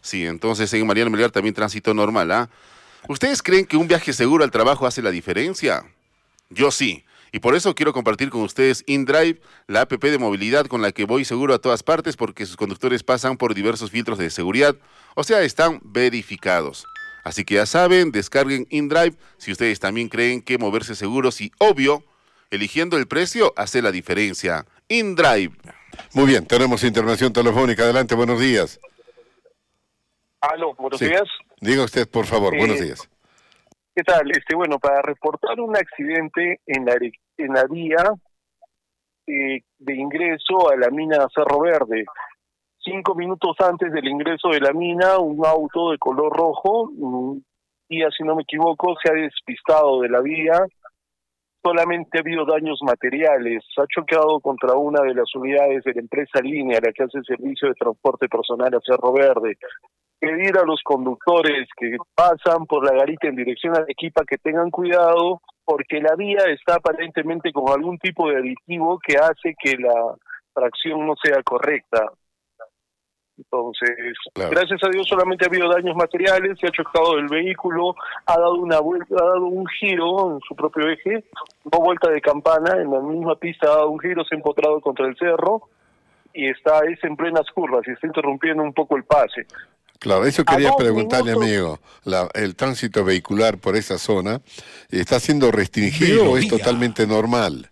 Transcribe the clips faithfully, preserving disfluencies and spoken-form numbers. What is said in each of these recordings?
Sí, entonces en Mariano Melgar también tránsito normal, ¿ah? ¿Ustedes creen que un viaje seguro al trabajo hace la diferencia? Yo sí. Y por eso quiero compartir con ustedes InDrive, la app de movilidad con la que voy seguro a todas partes porque sus conductores pasan por diversos filtros de seguridad, o sea, están verificados. Así que ya saben, descarguen InDrive si ustedes también creen que moverse seguros y, obvio, eligiendo el precio hace la diferencia. InDrive. Muy bien, tenemos intervención telefónica. Adelante, buenos días. Aló, buenos Sí. días. Diga usted, por favor, Eh, buenos días. ¿Qué tal? Este, bueno, para reportar un accidente en la, en la vía eh, de ingreso a la mina Cerro Verde. Cinco minutos antes del ingreso de la mina, un auto de color rojo, un día, si no me equivoco, se ha despistado de la vía. Solamente ha habido daños materiales. Ha chocado contra una de las unidades de la empresa Línea, la que hace servicio de transporte personal a Cerro Verde. Pedir a los conductores que pasan por la garita en dirección a Arequipa que tengan cuidado, porque la vía está aparentemente con algún tipo de aditivo que hace que la tracción no sea correcta. Entonces, Claro. gracias a Dios solamente ha habido daños materiales, se ha chocado el vehículo, ha dado una vuelta, ha dado un giro en su propio eje, no vuelta de campana, en la misma pista ha dado un giro, se ha empotrado contra el cerro y está es en plenas curvas y está interrumpiendo un poco el pase. Claro, eso A quería dos preguntarle, minutos- amigo. La, ¿El tránsito vehicular por esa zona está siendo restringido o es totalmente normal?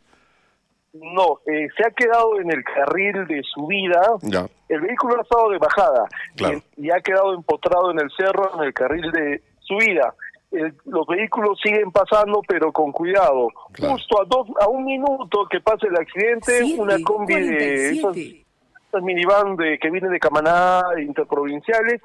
No, eh, se ha quedado en el carril de subida, Ya, el vehículo ha estado de bajada Claro. y, y ha quedado empotrado en el cerro, en el carril de subida. El- los vehículos siguen pasando, pero con cuidado. Claro. Justo a dos, a un minuto que pase el accidente, una combi de esas, esas minivan de, que viene de Camaná, interprovinciales,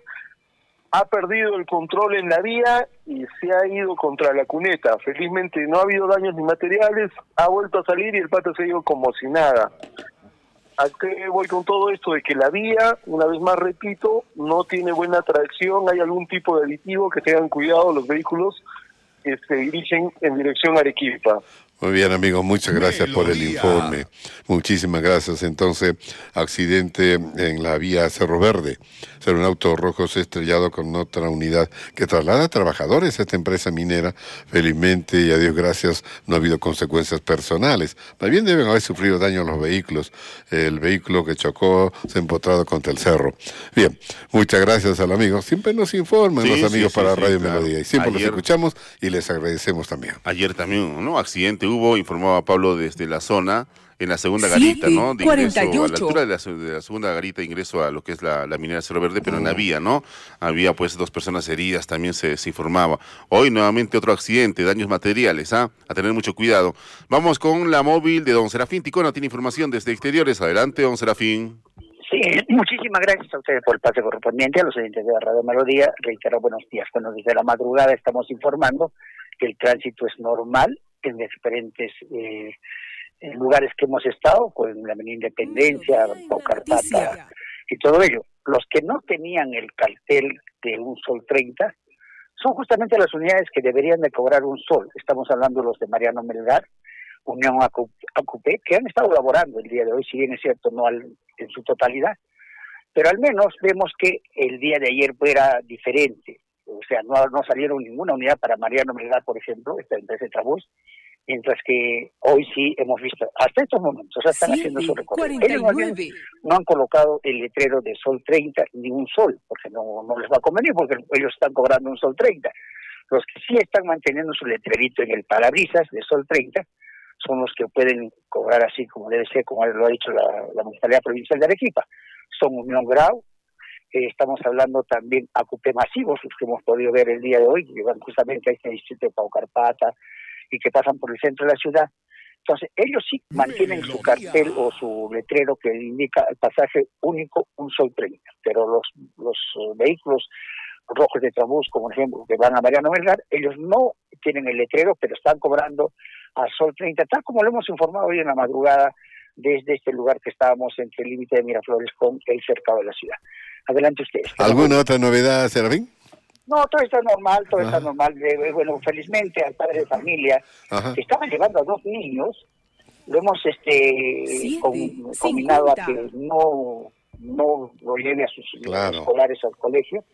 ha perdido el control en la vía y se ha ido contra la cuneta. Felizmente no ha habido daños ni materiales, ha vuelto a salir y el pata se ha ido como si nada. ¿A qué voy con todo esto? De que la vía, una vez más repito, no tiene buena tracción, hay algún tipo de aditivo, que tengan cuidado los vehículos que se dirigen en dirección a Arequipa. muy bien, amigo, muchas gracias por el Melodía. informe. Muchísimas gracias. Entonces, accidente en la vía Cerro Verde. Ser un auto rojo se ha estrellado con otra unidad que traslada trabajadores a esta empresa minera. Felizmente, y a Dios gracias, no ha habido consecuencias personales. Más bien deben haber sufrido daño los vehículos. El vehículo que chocó se ha empotrado contra el cerro. Bien, muchas gracias al amigo. Siempre nos informan Sí, los amigos sí, sí, para sí, Radio claro. Melodía. Y siempre los Ayer- escuchamos y les agradecemos también. Ayer también, ¿no? Accidente hubo, informaba Pablo desde la zona, en la segunda garita, ¿no? De ingreso, a la altura de la, de la segunda garita de ingreso a lo que es la, la minera Cerro Verde, pero en la vía, ¿no? Había pues dos personas heridas, también se, se informaba. Hoy nuevamente otro accidente, daños materiales, ¿ah? A tener mucho cuidado. Vamos con la móvil de don Serafín Ticona, tiene información desde exteriores. Adelante, don Serafín. Sí, muchísimas gracias a ustedes por el pase correspondiente, a los oyentes de la Radio Melodía. Reitero, buenos días. Bueno, desde la madrugada estamos informando que el tránsito es normal en diferentes eh, en lugares que hemos estado, con la Avenida Independencia, Paucarpata y todo ello. Los que no tenían el cartel de un sol treinta son justamente las unidades que deberían de cobrar un sol. Estamos hablando de los de Mariano Melgar, Unión Acu- Acupé, que han estado laborando el día de hoy, si bien es cierto, no al, en su totalidad, pero al menos vemos que el día de ayer fuera diferente. O sea, no, no salieron ninguna unidad para Mariano Melgar, por ejemplo, esta empresa de Trabús, mientras que hoy sí hemos visto, hasta estos momentos, o sea, están haciendo su recorrido. Ellos no, habían, no han colocado el letrero de sol treinta ni un sol, porque no, no les va a convenir, porque ellos están cobrando un sol treinta. Los que sí están manteniendo su letrerito en el parabrisas de sol treinta son los que pueden cobrar así como debe ser, como lo ha dicho la, la Municipalidad Provincial de Arequipa. Son Unión Grau, eh, estamos hablando también Acupé Masivos, los que hemos podido ver el día de hoy, que van justamente a este distrito de Paucarpata y que pasan por el centro de la ciudad. Entonces, ellos sí mantienen su cartel o su letrero que indica el pasaje único, un sol treinta, pero los, los uh, vehículos rojos de Trabús, como ejemplo, que van a Mariano Melgar, ellos no tienen el letrero, pero están cobrando a sol treinta, tal como lo hemos informado hoy en la madrugada desde este lugar que estábamos entre el límite de Miraflores con el cercado de la ciudad. Adelante ustedes. ¿Alguna otra novedad, Serafín? No, todo está normal, todo Ajá. está normal. Eh, Bueno, felizmente al padre de familia Ajá. que estaba llevando a dos niños, lo hemos este Siete, com- combinado a cincuenta. que no no lo lleve a sus Claro. escolares al colegio,